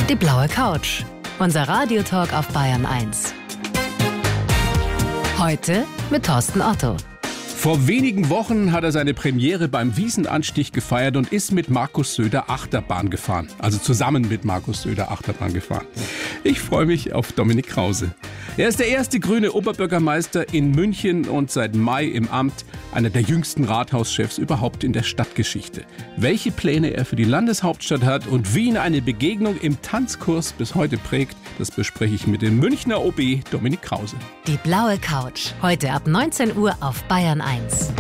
Die blaue Couch. Unser Radiotalk auf Bayern 1. Heute mit Thorsten Otto. Vor wenigen Wochen hat er seine Premiere beim Wiesenanstich gefeiert und ist mit Markus Söder Achterbahn gefahren. Also zusammen mit Markus Söder Achterbahn gefahren. Ich freue mich auf Dominik Krause. Er ist der erste grüne Oberbürgermeister in München und seit Mai im Amt, einer der jüngsten Rathauschefs überhaupt in der Stadtgeschichte. Welche Pläne er für die Landeshauptstadt hat und wie ihn eine Begegnung im Tanzkurs bis heute prägt, das bespreche ich mit dem Münchner OB Dominik Krause. Die blaue Couch. Heute ab 19 Uhr auf Bayern 1.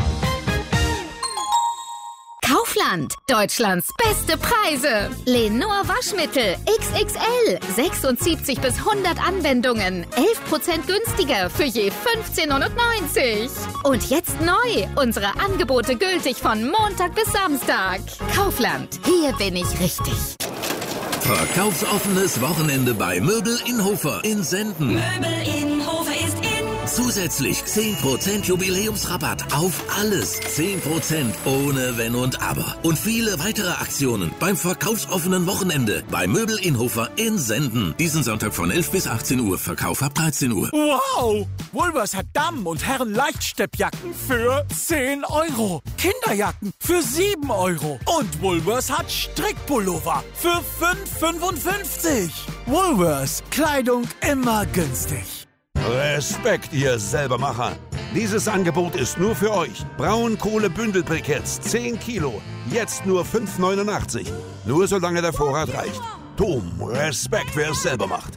Kaufland. Deutschlands beste Preise. Lenor Waschmittel XXL. 76 bis 100 Anwendungen. 11% günstiger für je 15,99 €. Und jetzt neu. Unsere Angebote gültig von Montag bis Samstag. Kaufland. Hier bin ich richtig. Verkaufsoffenes Wochenende bei Möbel Inhofer in Senden. Möbel Inhofer ist in. Zusätzlich 10% Jubiläumsrabatt auf alles. 10% ohne Wenn und Aber. Und viele weitere Aktionen beim verkaufsoffenen Wochenende bei Möbel Inhofer in Senden. Diesen Sonntag von 11 bis 18 Uhr. Verkauf ab 13 Uhr. Wow! Woolworths hat Damen- und Herren-Leichtsteppjacken für 10 €. Kinderjacken für 7 €. Und Woolworths hat Strickpullover für 5,55 €. Woolworths. Kleidung immer günstig. Respekt, ihr Selbermacher. Dieses Angebot ist nur für euch. Braunkohle-Bündelbriketts, 10 Kilo. Jetzt nur 5,89 €. Nur solange der Vorrat reicht. Dom, Respekt, wer es selber macht.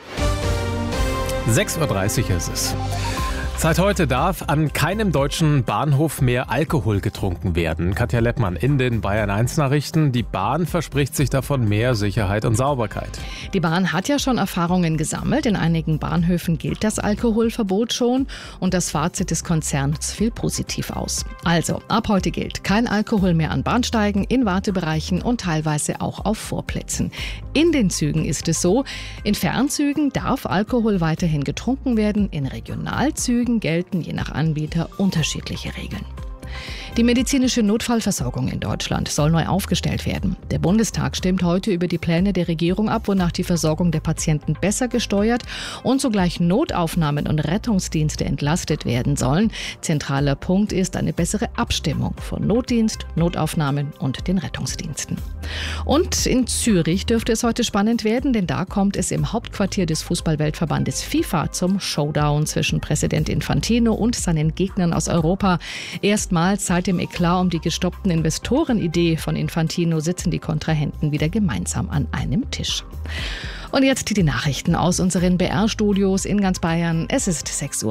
6:30 Uhr ist es. Seit heute darf an keinem deutschen Bahnhof mehr Alkohol getrunken werden. Katja Leppmann in den Bayern 1 Nachrichten. Die Bahn verspricht sich davon mehr Sicherheit und Sauberkeit. Die Bahn hat ja schon Erfahrungen gesammelt. In einigen Bahnhöfen gilt das Alkoholverbot schon. Und das Fazit des Konzerns fiel positiv aus. Also, ab heute gilt kein Alkohol mehr an Bahnsteigen, in Wartebereichen und teilweise auch auf Vorplätzen. In den Zügen ist es so, in Fernzügen darf Alkohol weiterhin getrunken werden. In Regionalzügen gelten je nach Anbieter unterschiedliche Regeln. Die medizinische Notfallversorgung in Deutschland soll neu aufgestellt werden. Der Bundestag stimmt heute über die Pläne der Regierung ab, wonach die Versorgung der Patienten besser gesteuert und zugleich Notaufnahmen und Rettungsdienste entlastet werden sollen. Zentraler Punkt ist eine bessere Abstimmung von Notdienst, Notaufnahmen und den Rettungsdiensten. Und in Zürich dürfte es heute spannend werden, denn da kommt es im Hauptquartier des Fußballweltverbandes FIFA zum Showdown zwischen Präsident Infantino und seinen Gegnern aus Europa. Erstmals seit dem Eklat um die gestoppten Investorenidee von Infantino sitzen die Kontrahenten wieder gemeinsam an einem Tisch. Und jetzt die Nachrichten aus unseren BR-Studios in ganz Bayern. Es ist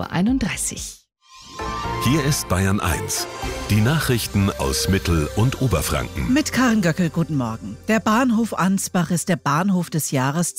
6:31 Uhr. Hier ist Bayern 1. Die Nachrichten aus Mittel- und Oberfranken. Mit Karin Göckel, guten Morgen. Der Bahnhof Ansbach ist der Bahnhof des Jahres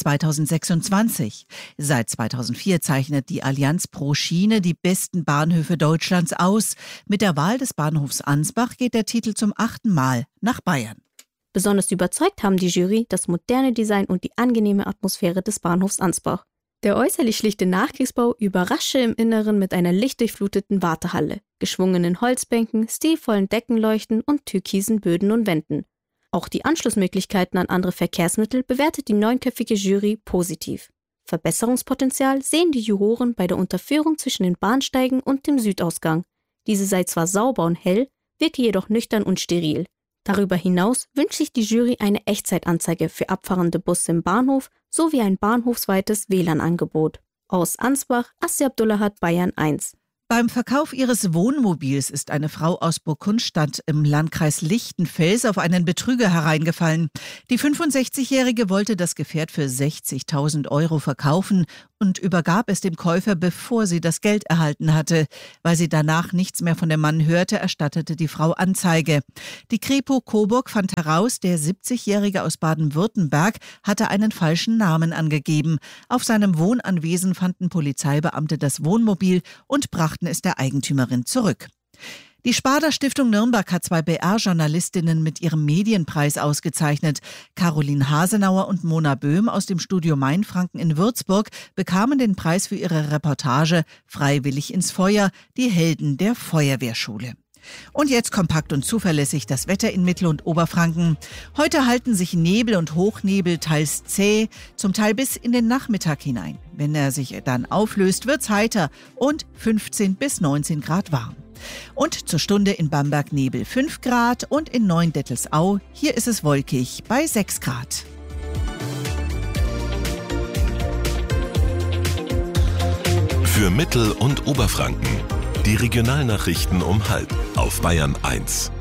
2026. Seit 2004 zeichnet die Allianz pro Schiene die besten Bahnhöfe Deutschlands aus. Mit der Wahl des Bahnhofs Ansbach geht der Titel zum 8. Mal nach Bayern. Besonders überzeugt haben die Jury das moderne Design und die angenehme Atmosphäre des Bahnhofs Ansbach. Der äußerlich schlichte Nachkriegsbau überrasche im Inneren mit einer lichtdurchfluteten Wartehalle, geschwungenen Holzbänken, stilvollen Deckenleuchten und türkisen Böden und Wänden. Auch die Anschlussmöglichkeiten an andere Verkehrsmittel bewertet die 9-köpfige Jury positiv. Verbesserungspotenzial sehen die Juroren bei der Unterführung zwischen den Bahnsteigen und dem Südausgang. Diese sei zwar sauber und hell, wirke jedoch nüchtern und steril. Darüber hinaus wünscht sich die Jury eine Echtzeitanzeige für abfahrende Busse im Bahnhof sowie ein bahnhofsweites WLAN-Angebot. Aus Ansbach, Assi Abdullahat, Bayern 1. Beim Verkauf ihres Wohnmobils ist eine Frau aus Burgkunstadt im Landkreis Lichtenfels auf einen Betrüger hereingefallen. Die 65-Jährige wollte das Gefährt für 60.000 € verkaufen und übergab es dem Käufer, bevor sie das Geld erhalten hatte. Weil sie danach nichts mehr von dem Mann hörte, erstattete die Frau Anzeige. Die Kripo Coburg fand heraus, der 70-Jährige aus Baden-Württemberg hatte einen falschen Namen angegeben. Auf seinem Wohnanwesen fanden Polizeibeamte das Wohnmobil und brachten es der Eigentümerin zurück. Die Sparda Stiftung Nürnberg hat 2 BR-Journalistinnen mit ihrem Medienpreis ausgezeichnet. Caroline Hasenauer und Mona Böhm aus dem Studio Mainfranken in Würzburg bekamen den Preis für ihre Reportage Freiwillig ins Feuer, die Helden der Feuerwehrschule. Und jetzt kompakt und zuverlässig das Wetter in Mittel- und Oberfranken. Heute halten sich Nebel und Hochnebel teils zäh, zum Teil bis in den Nachmittag hinein. Wenn er sich dann auflöst, wird's heiter und 15 bis 19 Grad warm. Und zur Stunde in Bamberg Nebel 5 Grad und in Neuendettelsau, hier ist es wolkig bei 6 Grad. Für Mittel- und Oberfranken. Die Regionalnachrichten um 12:30 auf Bayern 1.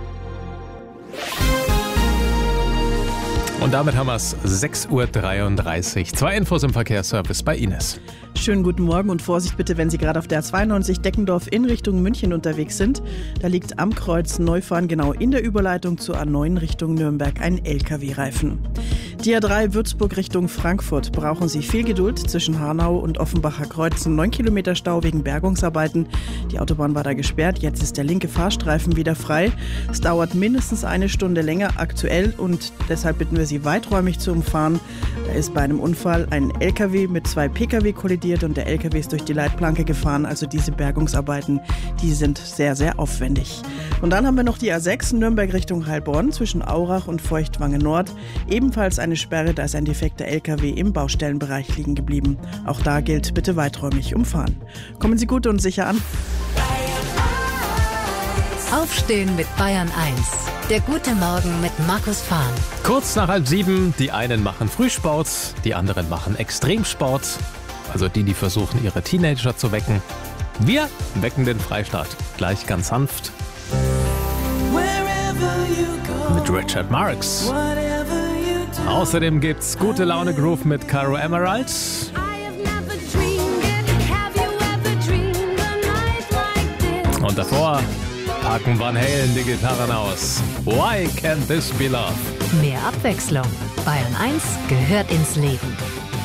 Und damit haben wir es 6:33 Uhr. 2 Infos im Verkehrsservice bei Ines. Schönen guten Morgen und Vorsicht bitte, wenn Sie gerade auf der A92 Deckendorf in Richtung München unterwegs sind. Da liegt am Kreuz Neufahren genau in der Überleitung zur A9 Richtung Nürnberg ein LKW-Reifen. Die A3 Würzburg Richtung Frankfurt brauchen Sie viel Geduld zwischen Hanau und Offenbacher Kreuz. 9 Kilometer Stau wegen Bergungsarbeiten. Die Autobahn war da gesperrt, jetzt ist der linke Fahrstreifen wieder frei. Es dauert mindestens eine Stunde länger aktuell und deshalb bitten wir Sie weiträumig zu umfahren. Da ist bei einem Unfall ein LKW mit 2 Pkw kollidiert und der LKW ist durch die Leitplanke gefahren. Also diese Bergungsarbeiten, die sind sehr, sehr aufwendig. Und dann haben wir noch die A6 Nürnberg Richtung Heilbronn zwischen Aurach und Feuchtwangen Nord. Ebenfalls eine Sperre, da ist ein defekter LKW im Baustellenbereich liegen geblieben. Auch da gilt bitte weiträumig umfahren. Kommen Sie gut und sicher an. Aufstehen mit Bayern 1. Der gute Morgen mit Markus Fahn. Kurz nach 6:30, die einen machen Frühsport, die anderen machen Extremsport. Also die versuchen, ihre Teenager zu wecken. Wir wecken den Freistaat. Gleich ganz sanft. Mit Richard Marx. Außerdem gibt's gute Laune Groove mit Caro Emerald. Und davor packen Van Halen die Gitarren aus. Why can't this be love? Mehr Abwechslung. Bayern 1 gehört ins Leben.